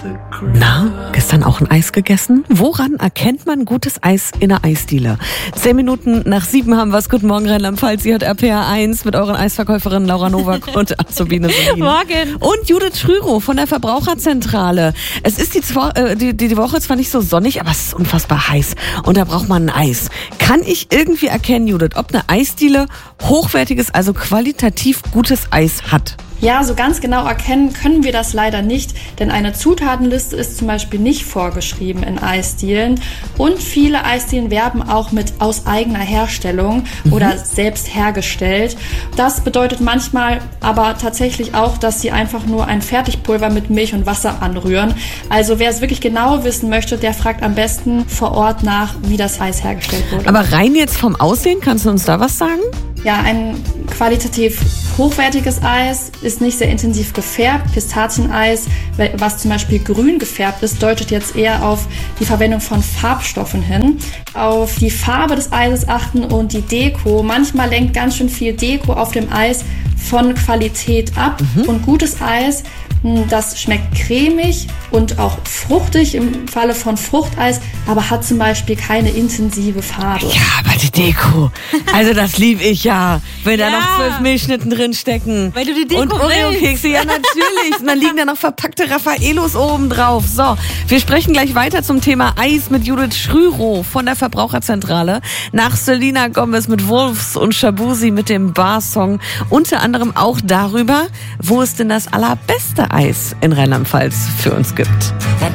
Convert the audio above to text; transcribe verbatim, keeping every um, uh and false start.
Na, gestern auch ein Eis gegessen? Woran erkennt man gutes Eis in einer Eisdiele? Zehn Minuten nach sieben haben wir es. Guten Morgen, Rheinland-Pfalz. Hier hat R P R eins mit euren Eisverkäuferinnen Laura Nowak und Azubine Selin. Morgen. Und Judith Schrürow von der Verbraucherzentrale. Es ist die, äh, die, die Woche zwar nicht so sonnig, aber es ist unfassbar heiß. Und da braucht man ein Eis. Kann ich irgendwie erkennen, Judith, ob eine Eisdiele hochwertiges, also qualitativ gutes Eis hat? Ja, so ganz genau erkennen können wir das leider nicht, denn eine Zutatenliste ist zum Beispiel nicht vorgeschrieben in Eisdielen und viele Eisdielen werben auch mit aus eigener Herstellung mhm. oder selbst hergestellt. Das bedeutet manchmal aber tatsächlich auch, dass sie einfach nur ein Fertigpulver mit Milch und Wasser anrühren. Also wer es wirklich genau wissen möchte, der fragt am besten vor Ort nach, wie das Eis hergestellt wurde. Aber rein jetzt vom Aussehen, kannst du uns da was sagen? Ja, ein qualitativ hochwertiges Eis ist nicht sehr intensiv gefärbt. Pistazieneis, was zum Beispiel grün gefärbt ist, deutet jetzt eher auf die Verwendung von Farbstoffen hin. Auf die Farbe des Eises achten und die Deko. Manchmal lenkt ganz schön viel Deko auf dem Eis von Qualität ab. Mhm. Und gutes Eis, das schmeckt cremig und auch fruchtig im Falle von Fruchteis, aber hat zum Beispiel keine intensive Farbe. Ja, aber die Deko, also das liebe ich ja, wenn ja. da noch zwölf Milchschnitten drin stecken. Weil du die Deko und Oreo-Kekse, ja natürlich. Und dann liegen da noch verpackte Raffaelos oben drauf. So, wir sprechen gleich weiter zum Thema Eis mit Judith Schrürow von der Verbraucherzentrale. Nach Selena Gomez mit Wolves und Shabuzi mit dem Bar-Song. Unter anderem auch darüber, wo es denn das allerbeste Eis in Rheinland-Pfalz für uns gibt.